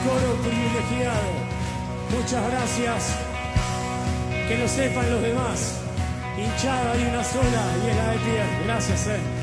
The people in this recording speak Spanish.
coro privilegiado. Muchas gracias. Que lo sepan los demás. Hinchada hay una sola y es la de Pierre. Gracias,